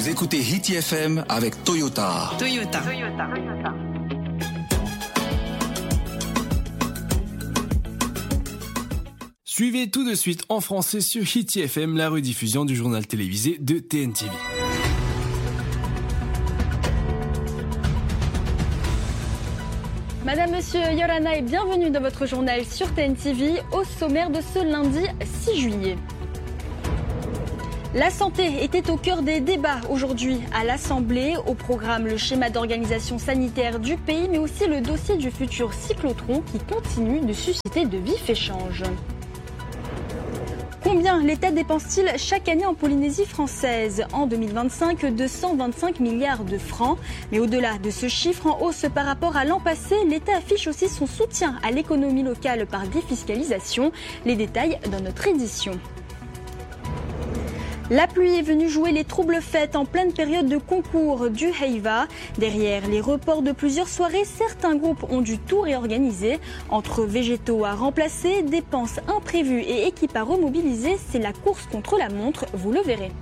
Vous écoutez Hit FM avec Toyota. Suivez tout de suite en français sur Hit FM la rediffusion du journal télévisé de TNTV. Madame, Monsieur, Yorana et bienvenue dans votre journal sur TNTV au sommaire de ce lundi 6 juillet. La santé était au cœur des débats aujourd'hui à l'Assemblée. Au programme, le schéma d'organisation sanitaire du pays, mais aussi le dossier du futur cyclotron qui continue de susciter de vifs échanges. Combien l'État dépense-t-il chaque année en Polynésie française ? En 2025, 225 milliards de francs. Mais au-delà de ce chiffre en hausse par rapport à l'an passé, l'État affiche aussi son soutien à l'économie locale par défiscalisation. Les détails dans notre édition. La pluie est venue jouer les troubles fêtes en pleine période de concours du Heiva. Derrière les reports de plusieurs soirées, certains groupes ont dû tout réorganiser. Entre végétaux à remplacer, dépenses imprévues et équipes à remobiliser, c'est la course contre la montre, vous le verrez.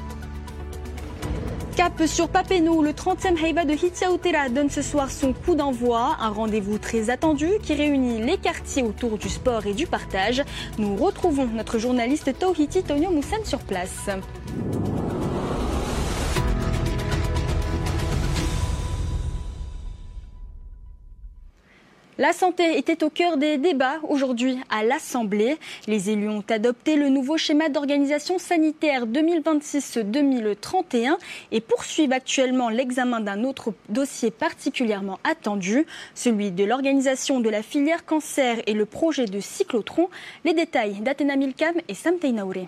Cap sur Papenou, le 30e Heiva de Hitiautera donne ce soir son coup d'envoi. Un rendez-vous très attendu qui réunit les quartiers autour du sport et du partage. Nous retrouvons notre journaliste Tauhiti Tonio Moussen sur place. La santé était au cœur des débats aujourd'hui à l'Assemblée. Les élus ont adopté le nouveau schéma d'organisation sanitaire 2026-2031 et poursuivent actuellement l'examen d'un autre dossier particulièrement attendu, celui de l'organisation de la filière cancer et le projet de cyclotron. Les détails d'Athéna Milcam et Sam Teinaouré.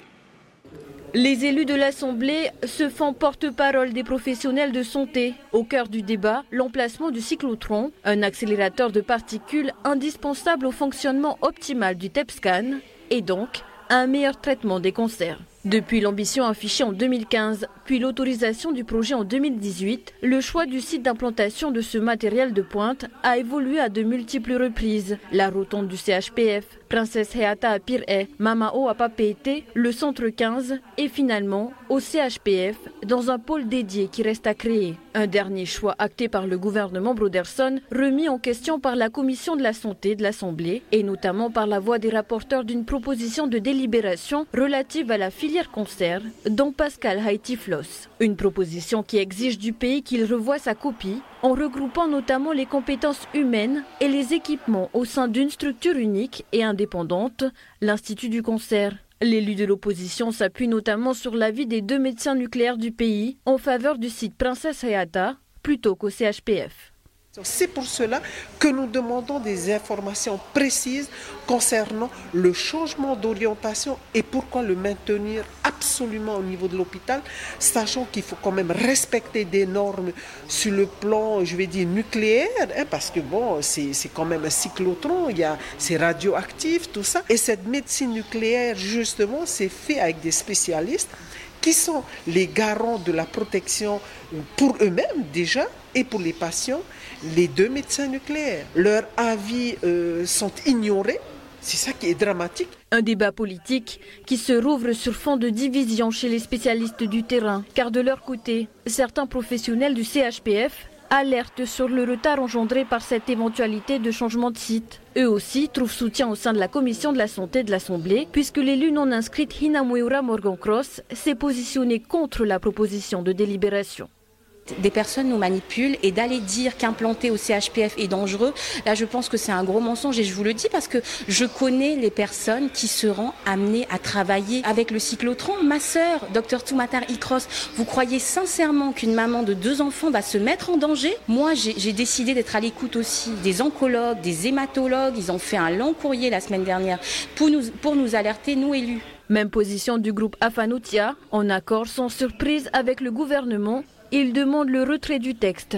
Les élus de l'Assemblée se font porte-parole des professionnels de santé. Au cœur du débat, l'emplacement du cyclotron, un accélérateur de particules indispensable au fonctionnement optimal du TEP-scan et donc à un meilleur traitement des cancers. Depuis l'ambition affichée en 2015, puis l'autorisation du projet en 2018, le choix du site d'implantation de ce matériel de pointe a évolué à de multiples reprises. La rotonde du CHPF, Princesse Heata à Piré, Mamao à Papeete, le centre 15 et finalement au CHPF dans un pôle dédié qui reste à créer. Un dernier choix acté par le gouvernement Broderson, remis en question par la commission de la santé de l'Assemblée et notamment par la voix des rapporteurs d'une proposition de délibération relative à la filière cancer, dont Pascal Haïti-Floss. Une proposition qui exige du pays qu'il revoie sa copie en regroupant notamment les compétences humaines et les équipements au sein d'une structure unique et indépendante, l'Institut du cancer. L'élu de l'opposition s'appuie notamment sur l'avis des 2 médecins nucléaires du pays en faveur du site Princesse Heata plutôt qu'au CHPF. C'est pour cela que nous demandons des informations précises concernant le changement d'orientation et pourquoi le maintenir absolument au niveau de l'hôpital, sachant qu'il faut quand même respecter des normes sur le plan, je vais dire, nucléaire, parce que bon, c'est quand même un cyclotron, c'est radioactif, tout ça. Et cette médecine nucléaire, justement, c'est fait avec des spécialistes qui sont les garants de la protection pour eux-mêmes déjà et pour les patients. Les 2 médecins nucléaires, leurs avis sont ignorés. C'est ça qui est dramatique. Un débat politique qui se rouvre sur fond de division chez les spécialistes du terrain. Car de leur côté, certains professionnels du CHPF alertent sur le retard engendré par cette éventualité de changement de site. Eux aussi trouvent soutien au sein de la commission de la santé de l'Assemblée, puisque l'élu non inscrite Hinamueura Morgan-Cross s'est positionné contre la proposition de délibération. Des personnes nous manipulent et d'aller dire qu'implanter au CHPF est dangereux, là je pense que c'est un gros mensonge et je vous le dis parce que je connais les personnes qui seront amenées à travailler avec le cyclotron. Ma sœur, Dr Toumatar Ikros, vous croyez sincèrement qu'une maman de 2 enfants va se mettre en danger ? Moi j'ai décidé d'être à l'écoute aussi des oncologues, des hématologues, ils ont fait un long courrier la semaine dernière pour nous alerter, nous élus. Même position du groupe Afanoutia, en accord sans surprise avec le gouvernement. Il demande le retrait du texte.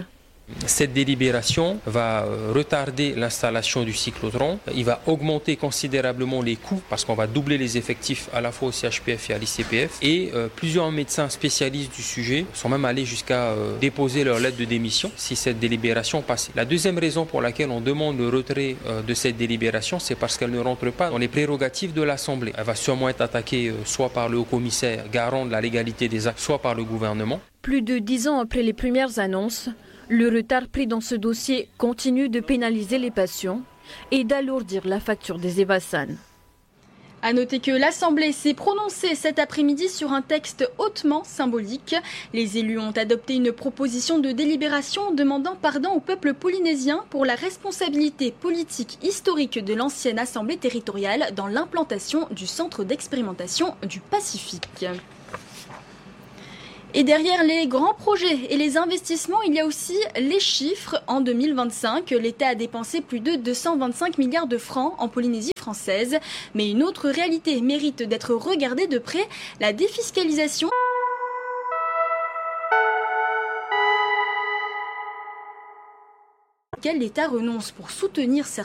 Cette délibération va retarder l'installation du cyclotron. Il va augmenter considérablement les coûts parce qu'on va doubler les effectifs à la fois au CHPF et à l'ICPF. Et plusieurs médecins spécialistes du sujet sont même allés jusqu'à déposer leur lettre de démission si cette délibération passait. La deuxième raison pour laquelle on demande le retrait de cette délibération, c'est parce qu'elle ne rentre pas dans les prérogatives de l'Assemblée. Elle va sûrement être attaquée soit par le haut-commissaire, garant de la légalité des actes, soit par le gouvernement. Plus de 10 ans après les premières annonces, le retard pris dans ce dossier continue de pénaliser les patients et d'alourdir la facture des Evassan. À noter que l'Assemblée s'est prononcée cet après-midi sur un texte hautement symbolique. Les élus ont adopté une proposition de délibération demandant pardon au peuple polynésien pour la responsabilité politique historique de l'ancienne Assemblée territoriale dans l'implantation du centre d'expérimentation du Pacifique. Et derrière les grands projets et les investissements, il y a aussi les chiffres. En 2025, l'État a dépensé plus de 225 milliards de francs en Polynésie française. Mais une autre réalité mérite d'être regardée de près, la défiscalisation. L'État renonce pour soutenir certains